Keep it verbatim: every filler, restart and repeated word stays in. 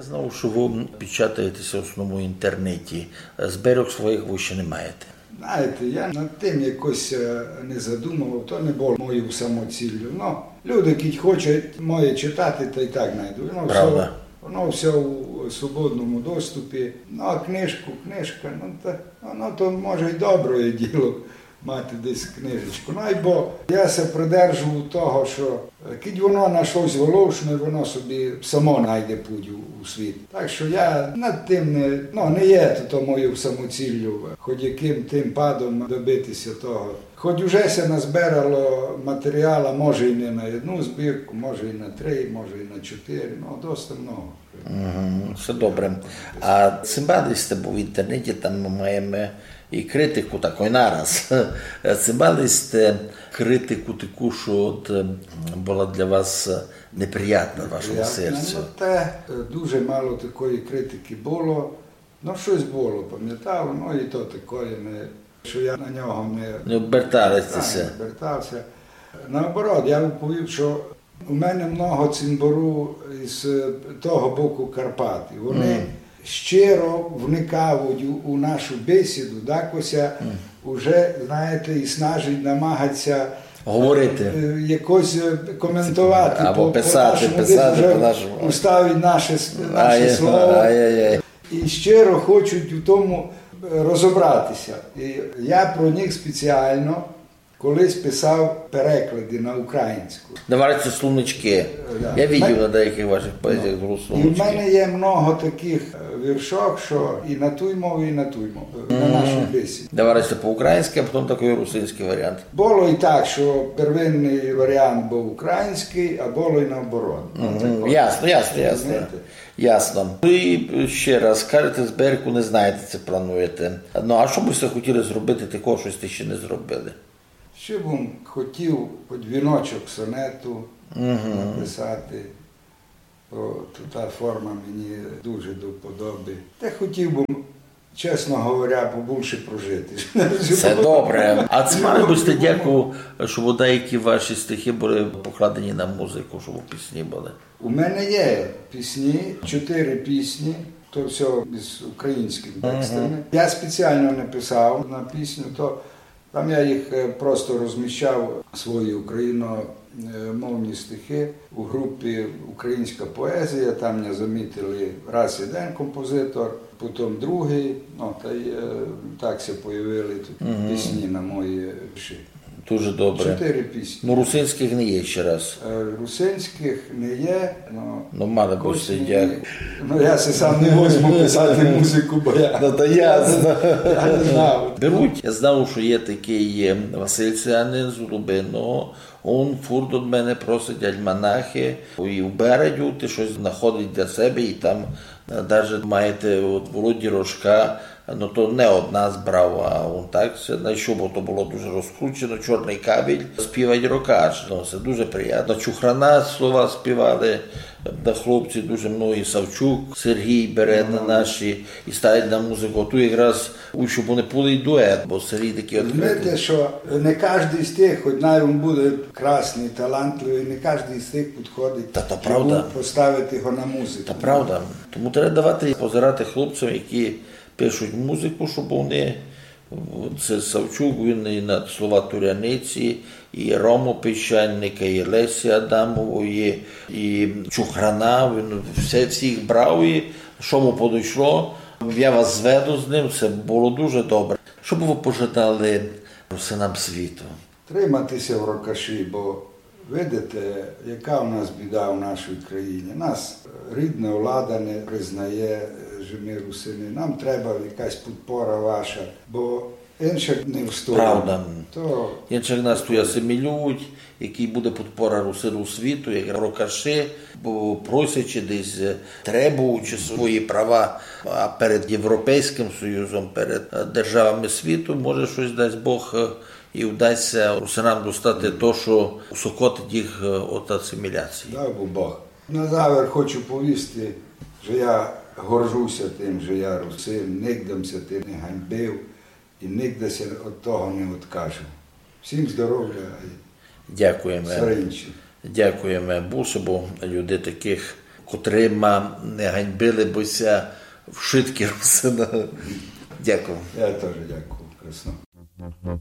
знав, що ви печатаєтеся в основному в інтернеті. Зберіг своїх ви ще не маєте. Знаєте, я над тим якось не задумував, то не було моєю самоціллю. Ну, люди, які хочуть моє читати, то і так знайдуть. Воно Правда. все, воно все у свободному доступі. Ну, а книжку, книжка, ну, то, воно то може й добре діло мати десь книжечку. Ну, і бо я се придержував того, що коли воно на щось волошне, воно собі само знайде путь у, у світ. Так що я над тим не, ну, не є то, то моєю самоціллю, хоч яким тим падом добитися того. Хоч уже се назбирало матеріалу, може і не на одну збірку, може і на три, може і на чотири, ну, досить много. Угу, все добре. А цимбалисте, бо в інтернеті там ми маємо і критику такої нараз. Цимбалисте критику таку, що от була для вас неприятна в вашому серці. Ну, те, дуже мало такої критики було. Ну, щось було, пам'ятав, ну і то такої, не, що я на нього не... Не оберталися. Не обертався. Наоборот, я відповів, що у мене много цимбору із того боку Карпат. І вони mm. щиро вникають у, у нашу бесіду, дакося mm. уже, знаєте, і снажить намагатися говорити, якось коментувати, або по, писати, по писати, по нашому. Уставить наше, наше а, слово. А, а, а. І щиро хочуть у тому розібратися. І я про них спеціально колись писав переклади на українську. Давайте словнички. Да. Я бачив на деяких ваших поезіях ну. словнички. І в мене є много таких віршок, що і на ту мову, і на ту мову, mm. на нашу бесіду. Давайте по-українськи, а потім такий русинський варіант. Було і так, що первинний варіант був український, а було і наоборот. Mm. Ясно, ясно, ясно. Ясно. Ви ще раз скажете, збірку не знаєте, це плануєте. Ну, а що б ви хотіли зробити такого, щось ти ще не зробили? Ще б хотів хоч віночок сонету uh-huh. написати. О, та форма мені дуже до вподоби. Та хотів би, чесно говоря, побільше прожити. Це добре. А це мали би сте дяку, щоб деякі ваші стихи були покладені на музику, щоб пісні були? У мене є пісні, чотири пісні. То все з українськими текстами. Uh-huh. Я спеціально написав на пісню, то там я їх просто розміщав, свої україномовні стихи у групі «Українська поезія». Там мене замітили раз один композитор, потім другий. Ну, та й так се появили тут mm-hmm. пісні на мої вірші. Дуже добре. Чотири пісні. Ну, русинських не є ще раз. Русинських не є. Ну, ну мали б сидять. Ну, я се сам не возьму писати музику, бо я, ну, то ясно. я не знав. Беруть. Я знав, що є такий Василь Цянин з Лубиного. Он фур до мене просить альманахи і в бередю, ти щось знаходить для себе і там навіть маєте от Володі Рожка, ну то не одна збрав, а он так все знайшов, бо то було дуже розкручено, чорний кабель, співать рокач, ну це дуже приємно. Чухрана слова співали, да хлопці дуже многі, Савчук, Сергій бере на наші і ставить на музику. Тут якраз, щоб вони були і дует, бо Сергій такий відкритий. Знаєте, що не кожен з тих, хоч навіть він буде красний, талантливий, не кожен з тих підходить, Та, та правда. Поставити його на музику. Та правда. Тому треба давати позирати хлопцям, які пишуть музику, щоб вони, це Савчук, він і на слова Туряниці, і Рому Піщанника, і Лесі Адамової, і Чухрана, він все, всіх брав, і що му подійшло, я вас зведу з ним, це було дуже добре. Що б ви пожадали русинам світу? Триматися в рокаші, бо видите, яка у нас біда в нашій країні. Нас рідна влада не признає, що ми русини. Нам треба якась підпора ваша, бо інших не встоїть. Правда. То... Інших нас тут асимілюють, який буде підпора русину світу, як рокаші, бо просячи десь, требуючи свої права, а перед Європейським Союзом, перед державами світу, може щось дасть Бог і вдасться русинам достати те, що усокотить їх від асиміляції. Дай Бог. На завер хочу повісти, що я горжуся тим, що я русин, нігдемся тим не ганьбив і нігдеся від того не відкажу. Всім здоров'я і Дякуємо. саринчі. Дякуємо Бусу, бо люди таких котрима не ганьбили бися вшитки русина. Дякую. Я теж дякую, красно.